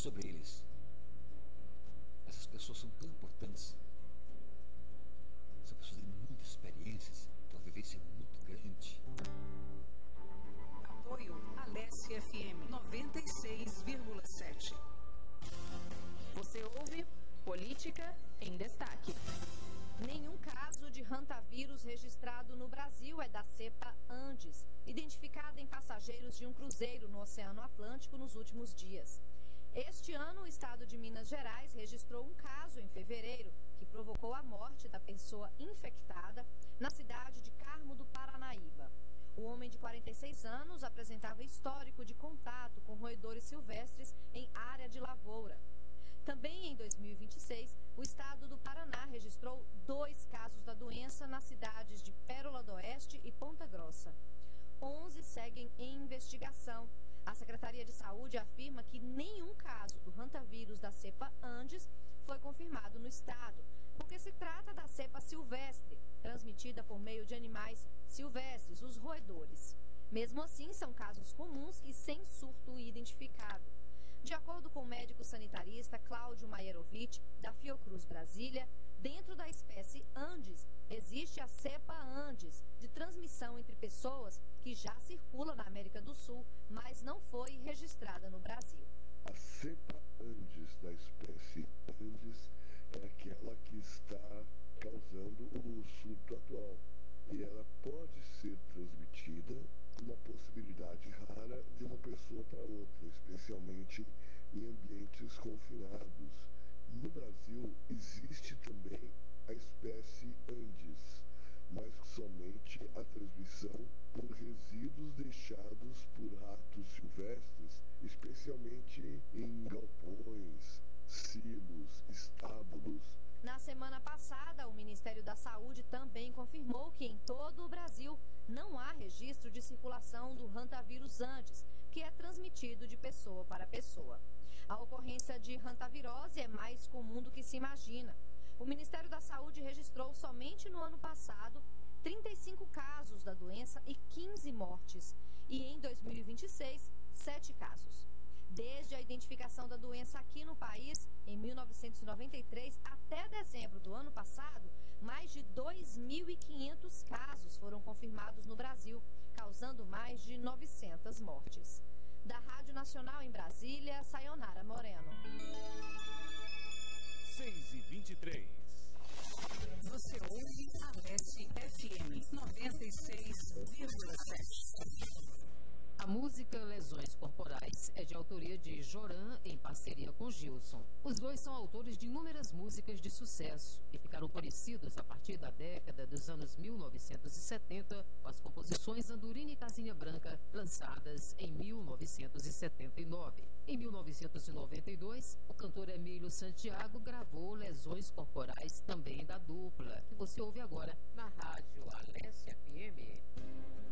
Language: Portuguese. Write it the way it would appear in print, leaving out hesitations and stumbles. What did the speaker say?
sobre eles. Essas pessoas são tão importantes. São pessoas de muitas experiências, uma vivência muito grande. Apoio Alesse FM 96,7. Você ouve Política em Destaque. Nenhum caso de hantavírus registrado no Brasil é da cepa Andes, identificada em passageiros de um cruzeiro no Oceano Atlântico nos últimos dias. Este ano, o estado de Minas Gerais registrou um caso em fevereiro que provocou a morte da pessoa infectada na cidade de Carmo do Paranaíba. O homem de 46 anos apresentava histórico de contato com roedores silvestres em área de lavoura. Também em 2026, o estado do Paraná registrou 2 casos da doença nas cidades de Pérola do Oeste e Ponta Grossa. 11 seguem em investigação. A Secretaria de Saúde afirma que nenhum caso do hantavírus da cepa Andes foi confirmado no estado, porque se trata da cepa silvestre, transmitida por meio de animais silvestres, os roedores. Mesmo assim, são casos comuns e sem surto identificado. De acordo com o médico sanitarista Cláudio Maierovic, da Fiocruz Brasília, dentro da espécie Andes, existe a cepa Andes, de transmissão entre pessoas, que já circula na América do Sul, mas não foi registrada no Brasil. A cepa Andes da espécie Andes é aquela que está causando o surto atual. E ela pode ser transmitida, uma possibilidade rara, de uma pessoa para outra, especialmente em ambientes confinados. No Brasil, existe também a espécie Andes, mas somente a transmissão por resíduos deixados por ratos silvestres, especialmente em galpões, silos, estábulos. Na semana passada, o Ministério da Saúde também confirmou que em todo o Brasil não há registro de circulação do hantavírus Andes, que é transmitido de pessoa para pessoa. A ocorrência de hantavirose é mais comum do que se imagina. O Ministério da Saúde registrou somente no ano passado 35 casos da doença e 15 mortes. E em 2026, 7 casos. Desde a identificação da doença aqui no país, em 1993 até dezembro do ano passado, mais de 2.500 casos foram confirmados no Brasil, causando mais de 900 mortes. Da Rádio Nacional em Brasília, Sayonara Moreno. 6h23. Você ouve Alesse FM 96,7. A música Lesões Corporais é de autoria de Joran em parceria com Gilson. Os dois são autores de inúmeras músicas de sucesso e ficaram conhecidos a partir da década dos anos 1970 com as composições Andorinha e Casinha Branca, lançadas em 1979. Em 1992, o cantor Emílio Santiago gravou Lesões Corporais, também da dupla, que você ouve agora na Rádio Alesse FM.